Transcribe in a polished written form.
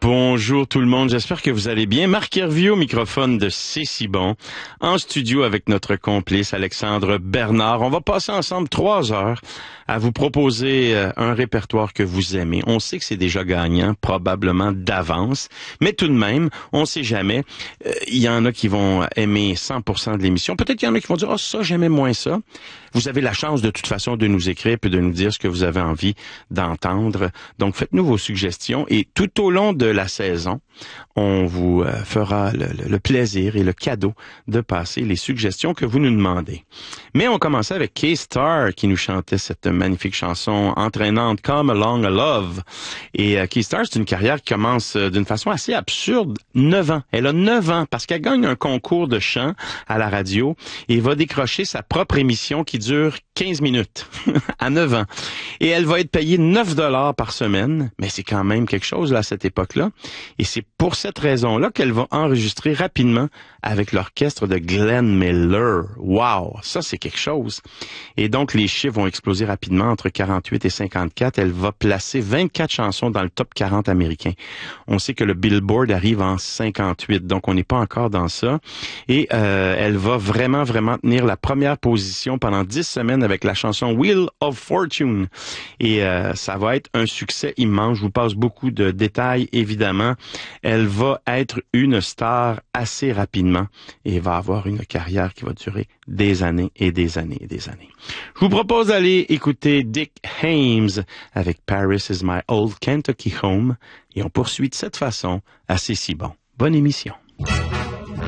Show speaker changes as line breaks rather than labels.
Bonjour tout le monde, j'espère que vous allez bien. Marc Hervieux au microphone de C'est si bon, en studio avec notre complice Alexandre Bernard. On va passer ensemble 3 heures à vous proposer un répertoire que vous aimez. On sait que c'est déjà gagnant, probablement d'avance, mais tout de même, on sait jamais. Il y en a qui vont aimer 100% de l'émission. Peut-être qu'il y en a qui vont dire « Ah, ça, j'aimais moins ça ». Vous avez la chance de toute façon de nous écrire puis de nous dire ce que vous avez envie d'entendre. Donc, faites-nous vos suggestions et tout au long de la saison, on vous fera le plaisir et le cadeau de passer les suggestions que vous nous demandez. Mais on commençait avec K-Star qui nous chantait cette magnifique chanson entraînante Come Along a Love. Et K-Star, c'est une carrière qui commence d'une façon assez absurde. 9 ans. Elle a 9 ans parce qu'elle gagne un concours de chant à la radio et va décrocher sa propre émission qui dure 15 minutes à 9 ans. Et elle va être payée 9 $ par semaine, mais c'est quand même quelque chose là, à cette époque-là. Et c'est pour cette raison-là qu'elle va enregistrer rapidement avec l'orchestre de Glenn Miller. Wow! Ça, c'est quelque chose. Et donc, les chiffres vont exploser rapidement entre 48 et 54. Elle va placer 24 chansons dans le top 40 américain. On sait que le Billboard arrive en 58, donc on n'est pas encore dans ça. Et elle va vraiment tenir la première position pendant 10 semaines avec la chanson Wheel of Fortune. Et ça va être un succès immense. Je vous passe beaucoup de détails, évidemment. Elle va être une star assez rapidement et va avoir une carrière qui va durer des années et des années et des années. Je vous propose d'aller écouter Dick Haymes avec Paris is my old Kentucky home et on poursuit de cette façon à C'est si bon. Bonne émission.